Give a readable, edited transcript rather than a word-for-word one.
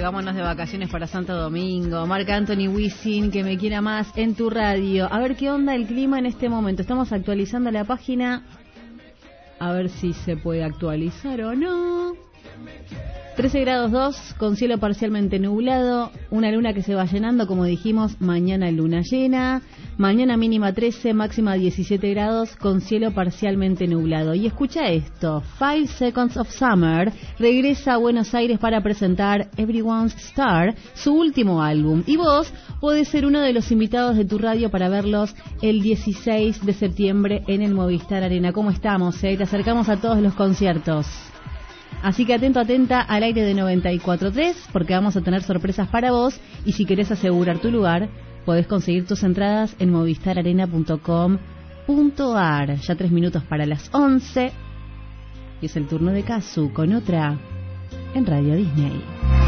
vámonos de vacaciones para Santo Domingo. Marc Anthony, Wisin, que me quiera más en tu radio. A ver qué onda el clima en este momento. Estamos actualizando la página. A ver si se puede actualizar o no. 13 grados 2, con cielo parcialmente nublado, una luna que se va llenando, como dijimos, mañana luna llena, mañana mínima 13, máxima 17 grados, con cielo parcialmente nublado. Y escucha esto, 5 Seconds of Summer regresa a Buenos Aires para presentar Everyone's Star, su último álbum. Y vos podés ser uno de los invitados de tu radio para verlos el 16 de septiembre en el Movistar Arena. ¿Cómo estamos? Te acercamos a todos los conciertos. Así que atenta al aire de 94.3 porque vamos a tener sorpresas para vos y si querés asegurar tu lugar podés conseguir tus entradas en movistararena.com.ar. Ya 3 minutos para las 11 y es el turno de Kazu con otra en Radio Disney.